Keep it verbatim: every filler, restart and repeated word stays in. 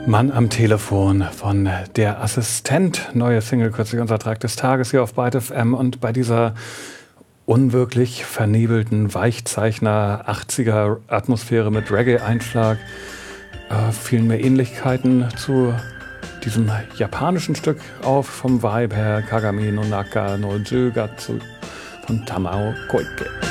Mann am Telefon von Der Assistent. Neue Single, kürzlich unser Track des Tages hier auf Byte F M. Und bei dieser unwirklich vernebelten Weichzeichner achtziger Atmosphäre mit Reggae-Einschlag äh, fielen mir Ähnlichkeiten zu diesem japanischen Stück auf, vom Vibe her, Kagami no Naka no Jugatsu von Tamao Koike.